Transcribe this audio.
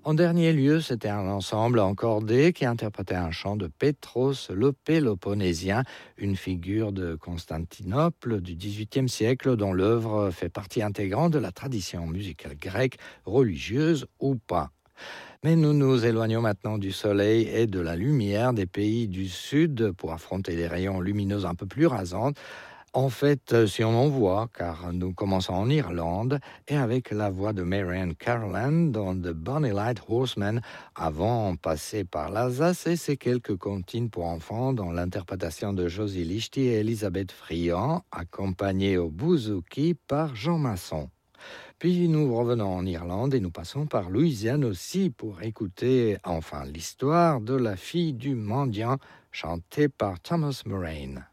En dernier lieu, c'était un ensemble encordé qui interprétait un chant de Pétros le Péloponnésien, une figure de Constantinople du XVIIIe siècle dont l'œuvre fait partie intégrante de la tradition musicale grecque, religieuse ou pas. Mais nous nous éloignons maintenant du soleil et de la lumière des pays du sud pour affronter des rayons lumineux un peu plus rasants. En fait, si on en voit, car nous commençons en Irlande et avec la voix de Marianne Carolan dans The Bonny Light Horseman, avant passer par l'Alsace et ses quelques comptines pour enfants dans l'interprétation de Josie Lichty et Elisabeth Friand, accompagnée au bouzouki par Jean Masson. Puis nous revenons en Irlande et nous passons par Louisiane aussi pour écouter enfin l'histoire de la fille du mendiant chantée par Thomas Moraine.